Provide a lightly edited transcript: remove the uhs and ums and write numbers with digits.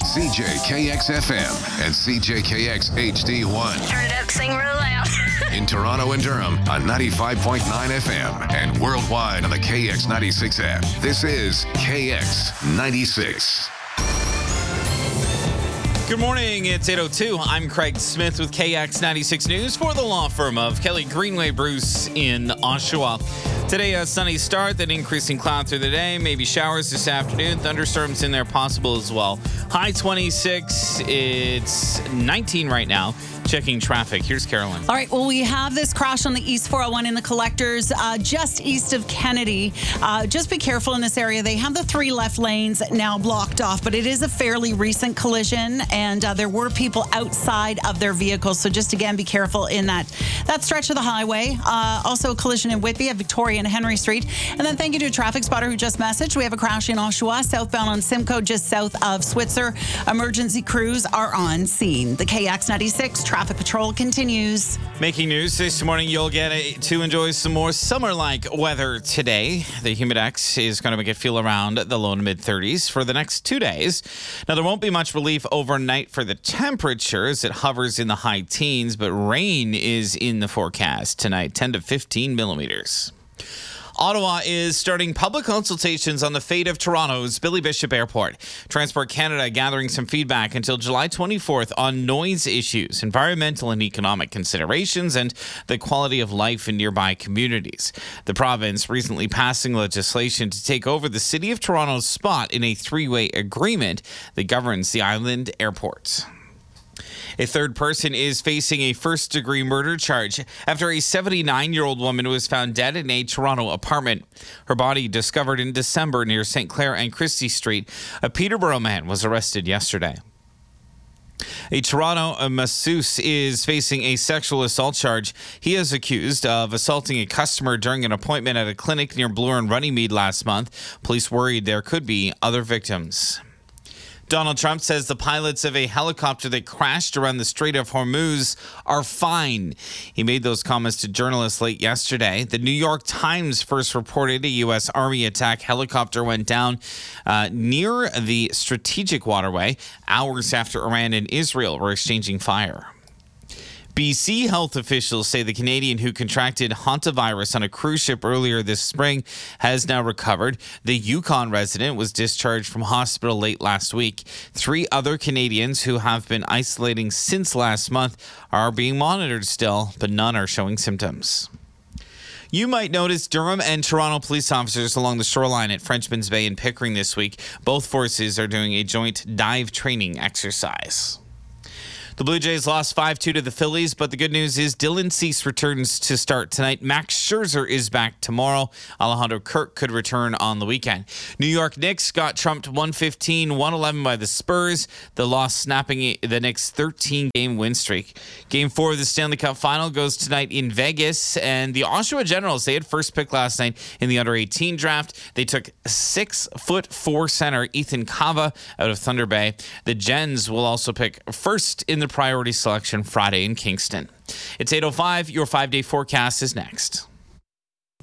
CJKX FM and CJKX HD1. Turn it up, sing real loud. In Toronto and Durham on 95.9 FM and worldwide on the KX96 app. This is KX96. Good morning, it's 8:02. I'm Craig Smith with KX96 News for the law firm of Kelly Greenway Bruce in Oshawa. Today, a sunny start, then increasing cloud through the day. Maybe showers this afternoon. Thunderstorms in there possible as well. High 26. It's 19 right now. Checking traffic. Here's Carolyn. All right. Well, we have this crash on the East 401 in the collectors just east of Kennedy. Just be careful in this area. They have the 3 left lanes now blocked off, but it is a fairly recent collision, and there were people outside of their vehicles. So just again, be careful in that stretch of the highway. Also a collision in Whitby at Victoria and Henry Street. And then thank you to a traffic spotter who just messaged. We have a crash in Oshawa, southbound on Simcoe, just south of Switzer. Emergency crews are on scene. The KX96 Traffic Patrol continues. Making news this morning, you'll get to enjoy some more summer-like weather today. The Humidex is going to make it feel around the low to mid-30s for the next 2 days. Now, there won't be much relief overnight for the temperatures. It hovers in the high teens, but rain is in the forecast tonight, 10 to 15 millimeters. Ottawa is starting public consultations on the fate of Toronto's Billy Bishop Airport. Transport Canada gathering some feedback until July 24th on noise issues, environmental and economic considerations, and the quality of life in nearby communities. The province recently passing legislation to take over the City of Toronto's spot in a 3-way agreement that governs the island airport. A third person is facing a first-degree murder charge after a 79-year-old woman was found dead in a Toronto apartment. Her body discovered in December near St. Clair and Christie Street. A Peterborough man was arrested yesterday. A Toronto masseuse is facing a sexual assault charge. He is accused of assaulting a customer during an appointment at a clinic near Bloor and Runnymede last month. Police worried there could be other victims. Donald Trump says the pilots of a helicopter that crashed around the Strait of Hormuz are fine. He made those comments to journalists late yesterday. The New York Times first reported a U.S. Army attack helicopter went down near the strategic waterway hours after Iran and Israel were exchanging fire. BC health officials say the Canadian who contracted hantavirus on a cruise ship earlier this spring has now recovered. The Yukon resident was discharged from hospital late last week. 3 other Canadians who have been isolating since last month are being monitored still, but none are showing symptoms. You might notice Durham and Toronto police officers along the shoreline at Frenchman's Bay and Pickering this week. Both forces are doing a joint dive training exercise. The Blue Jays lost 5-2 to the Phillies, but the good news is Dylan Cease returns to start tonight. Max Scherzer is back tomorrow. Alejandro Kirk could return on the weekend. New York Knicks got trumped 115-111 by the Spurs. The loss snapping the Knicks' 13-game win streak. Game 4 of the Stanley Cup Final goes tonight in Vegas, and the Oshawa Generals, they had first pick last night in the under-18 draft. They took 6'4" center Ethan Kava out of Thunder Bay. The Gens will also pick first in the priority selection Friday in Kingston. It's 8:05. Your 5-day forecast is next.